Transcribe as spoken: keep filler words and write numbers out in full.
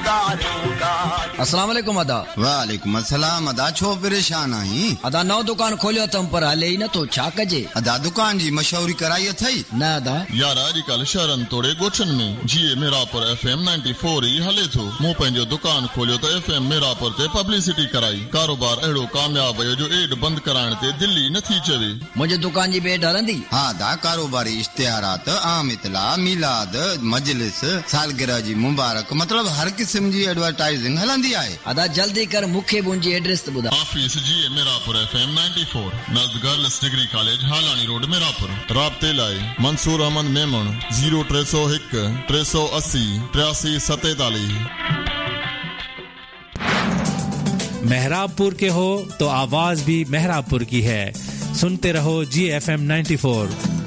अस्सलाम वालेकुम अदा। वालेकुम अस्सलाम अदा। छो परेशान आहीं? अदा नौ दुकान खोलियो तम पर हले ही न तो छा कजे? अदा दुकान जी मशहूरी कराई अथई न अदा यार अॼुकल्ह शहरनि तोड़े गोठनि में जीअं Mirapur F M ninety four E हले थो। मूं पंहिंजो दुकान खोलियो त एफ एम मीरापुर ते पब्लिसिटी कराई। कारोबार अहिड़ो कामयाब वियो जो एड बंदि कराइण ते दिल्ली नथी चवे। मुंहिंजे दुकान जी बेड हलंदी? हाँ दा कारोबारी इश्तिहारात आम इतला मिलाद मजलिस सालगिरह जी मुबारक मतलब हर किस्म जी एडवर्टाइजिंग हलंदी आहे। अदा जल्दी कर मूंखे मुंहिंजी एड्रेस त ॿुधा। ऑफिस जी Mirapur F M ninety four नज़द girls degree college हालानी road Mirapur. राब्ते लाइ मंसूर अहमद मेमण ज़ीरो टे सौ हिकु टे सौ अस्सी टियासी सतेतालीस। मेहराबपुर के हो तो आवाज भी मेहराबपुर की है। सुनते रहो जी एफ एम नाइंटी फोर।